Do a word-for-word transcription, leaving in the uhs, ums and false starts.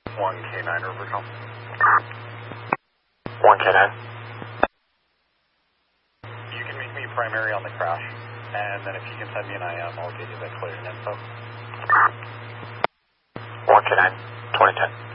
one K nine over call. one K nine. You can meet me primary on the crash, and then if you can send me an I M, I'll get you the collision info. one K nine, twenty ten.